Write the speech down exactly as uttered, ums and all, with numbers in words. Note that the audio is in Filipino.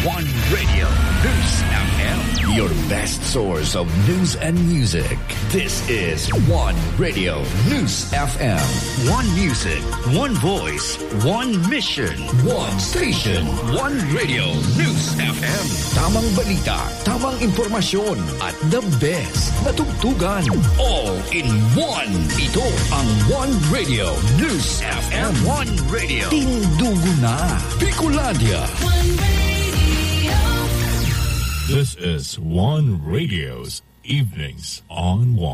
One Radio News F M. Your best source of news and music. This is One Radio News F M. One music, one voice, one mission, one station, one Radio News F M. Tamang balita, tamang impormasyon, at the best na tugtugan. All in one. Ito ang One Radio News F M. One Radio. Tindugo na. Bicolandia. One Radio. This is One Radio's Evenings on One.